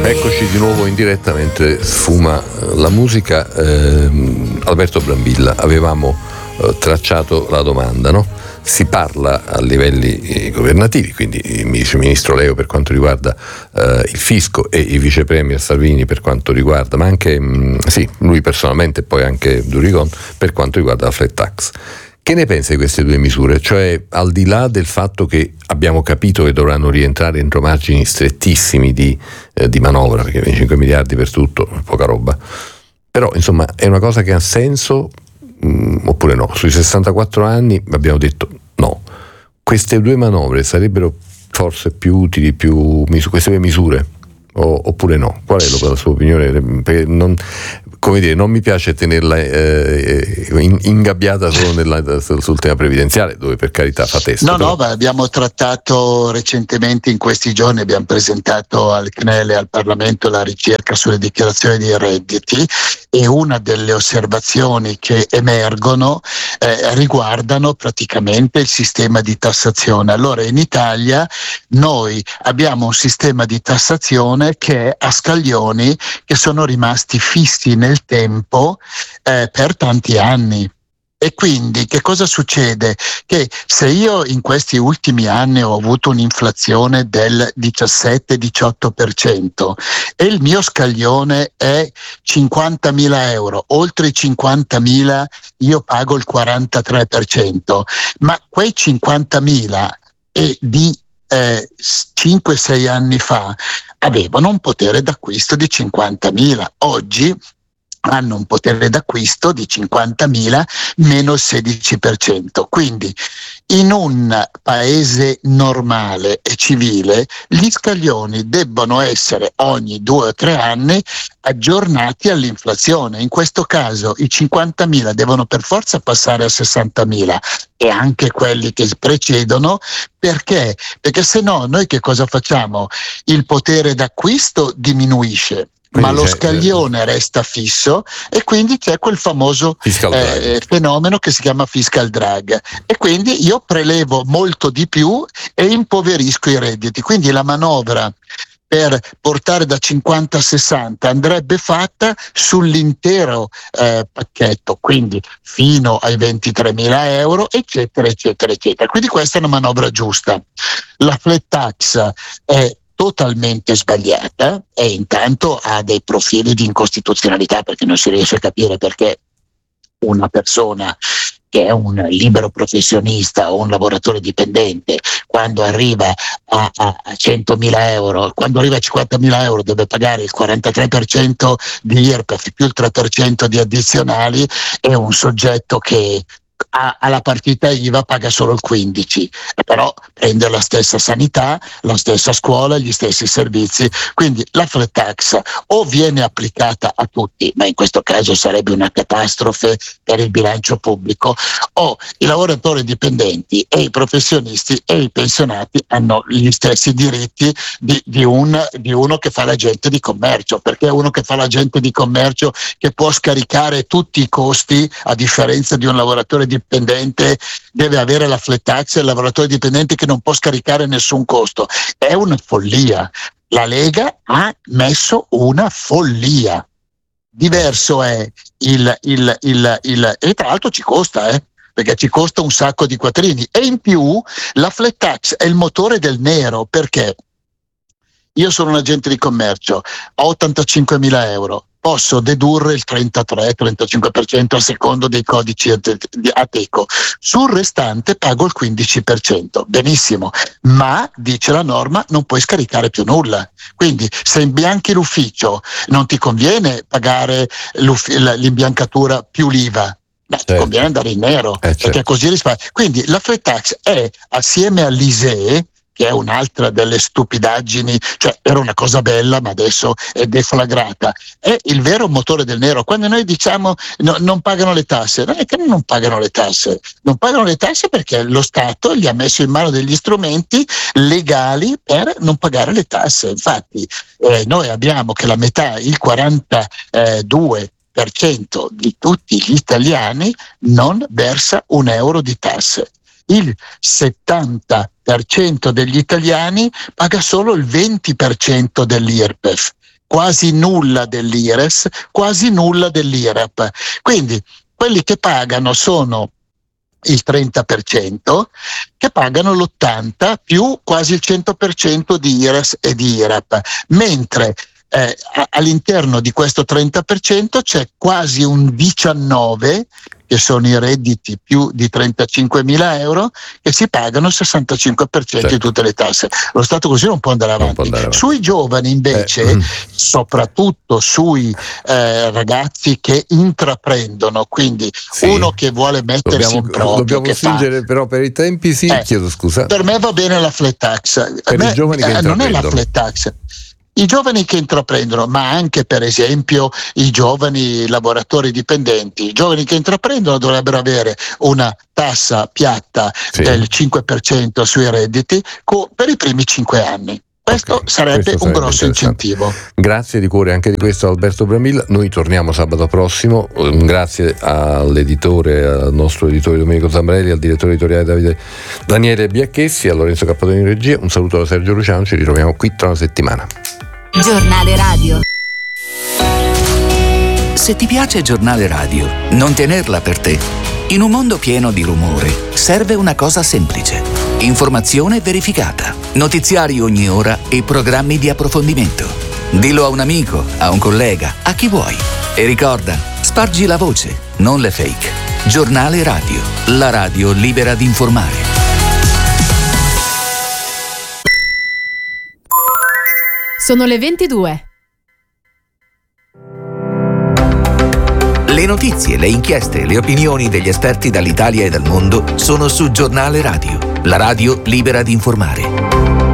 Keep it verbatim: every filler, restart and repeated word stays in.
Eccoci di nuovo in diretta mentre sfuma la musica. eh, Alberto Brambilla, avevamo eh, tracciato la domanda, no? Si parla a livelli eh, governativi, quindi il vice ministro Leo per quanto riguarda eh, il fisco e il vice premier Salvini per quanto riguarda, ma anche mh, sì, lui personalmente e poi anche Durigon per quanto riguarda la flat tax. Che ne pensa di queste due misure? Cioè, al di là del fatto che abbiamo capito che dovranno rientrare entro margini strettissimi di, eh, di manovra, perché venticinque miliardi per tutto, poca roba, però insomma è una cosa che ha senso mh, oppure no? Sui sessantaquattro anni abbiamo detto no. Queste due manovre sarebbero forse più utili, più misu- queste due misure? O, oppure no? Qual è la sua opinione? Perché non, come dire, non mi piace tenerla eh, in, ingabbiata solo nella, sul tema previdenziale, dove per carità fa testo. No, però. no, ma abbiamo trattato recentemente, in questi giorni abbiamo presentato al C N E L e al Parlamento la ricerca sulle dichiarazioni dei redditi, e una delle osservazioni che emergono eh, riguardano praticamente il sistema di tassazione. Allora, in Italia noi abbiamo un sistema di tassazione che è a scaglioni che sono rimasti fissi nel tempo eh, per tanti anni. E quindi che cosa succede? Che se io in questi ultimi anni ho avuto un'inflazione del diciassette diciotto per cento e il mio scaglione è cinquantamila euro, oltre i cinquantamila io pago il quarantatré per cento, ma quei cinquantamila e di eh, cinque sei anni fa avevano un potere d'acquisto di cinquantamila, oggi hanno un potere d'acquisto di cinquantamila meno il sedici per cento. Quindi in un paese normale e civile gli scaglioni debbono essere ogni due o tre anni aggiornati all'inflazione. In questo caso i cinquantamila devono per forza passare a sessantamila, e anche quelli che precedono. Perché? Perché se no noi che cosa facciamo? Il potere d'acquisto diminuisce, ma lo scaglione resta fisso, e quindi c'è quel famoso eh, fenomeno che si chiama fiscal drag, e quindi io prelevo molto di più e impoverisco i redditi. Quindi la manovra per portare da cinquanta a sessanta andrebbe fatta sull'intero eh, pacchetto, quindi fino ai ventitremila euro, eccetera eccetera eccetera. Quindi questa è una manovra giusta. La flat tax è totalmente sbagliata e intanto ha dei profili di incostituzionalità, perché non si riesce a capire perché una persona che è un libero professionista o un lavoratore dipendente, quando arriva a, a, a centomila euro, quando arriva a cinquantamila euro deve pagare il quarantatré per cento di I R P E F più il tre per cento di addizionali, è un soggetto che a, alla partita I V A paga solo il quindici, però prende la stessa sanità, la stessa scuola, gli stessi servizi. Quindi la flat tax o viene applicata a tutti, ma in questo caso sarebbe una catastrofe per il bilancio pubblico, o i lavoratori dipendenti e i professionisti e i pensionati hanno gli stessi diritti di, di, un, di uno che fa l'agente di commercio, perché è uno che fa l'agente di commercio che può scaricare tutti i costi, a differenza di un lavoratore dipendente deve avere la flat tax, e il lavoratore dipendente che non può scaricare nessun costo. È una follia. La Lega ha messo una follia. Diverso è il, il, il, il e tra l'altro ci costa, eh, perché ci costa un sacco di quattrini, e in più la flat tax è il motore del nero, perché io sono un agente di commercio, ho ottantacinquemila euro, posso dedurre il trentatré trentacinque per cento a secondo dei codici Ateco. Sul restante pago il quindici per cento. Benissimo, ma dice la norma non puoi scaricare più nulla. Quindi se imbianchi l'ufficio non ti conviene pagare l'imbiancatura più l'I V A. No, certo. Ti conviene andare in nero, eh, perché certo. Così risparmi. Quindi la flat tax è, assieme all'I S E E, che è un'altra delle stupidaggini, cioè era una cosa bella ma adesso è deflagrata, è il vero motore del nero. Quando noi diciamo no, non pagano le tasse, non è che non pagano le tasse, non pagano le tasse perché lo Stato gli ha messo in mano degli strumenti legali per non pagare le tasse. Infatti eh, noi abbiamo che la metà, il quarantadue per cento di tutti gli italiani non versa un euro di tasse. Il settanta per cento degli italiani paga solo il venti per cento dell'I R P E F. quasi nulla dell'I R E S, quasi nulla dell'I R A P. Quindi quelli che pagano sono il trenta per cento, che pagano l'ottanta più quasi il cento per cento di I R E S e di I R A P, mentre eh, all'interno di questo trenta per cento c'è quasi un diciannove, che sono i redditi più di trentacinquemila euro, che si pagano il sessantacinque per cento certo. di tutte le tasse. Lo Stato così non può andare avanti. Può andare avanti. Sui giovani invece, eh. soprattutto sui eh, ragazzi che intraprendono, quindi sì. uno che vuole mettersi dobbiamo, in proprio. Dobbiamo stringere fa, però per i tempi, sì, eh, chiedo scusa. Per me va bene la flat tax. Per me, i giovani che eh, non è la flat tax. I giovani che intraprendono, ma anche per esempio i giovani lavoratori dipendenti, i giovani che intraprendono dovrebbero avere una tassa piatta sì. del cinque per cento sui redditi co- per i primi cinque anni. Questo okay, sarebbe questo un sarebbe grosso incentivo. Grazie di cuore anche di questo Alberto Brambilla. Noi torniamo sabato prossimo. Grazie all'editore, al nostro editore Domenico Zambrelli, al direttore editoriale Davide Daniele Biacchessi, a Lorenzo Cappadoni in regia. Un saluto da Sergio Luciano, ci ritroviamo qui tra una settimana. Giornale Radio. Se ti piace Giornale Radio, non tenerla per te. In un mondo pieno di rumore, serve una cosa semplice. Informazione verificata, notiziari ogni ora e programmi di approfondimento. Dillo a un amico, a un collega, a chi vuoi. E ricorda, spargi la voce, non le fake. Giornale Radio, la radio libera di informare. Sono le ventidue. Le notizie, le inchieste, le opinioni degli esperti dall'Italia e dal mondo sono su Giornale Radio, la radio libera di informare.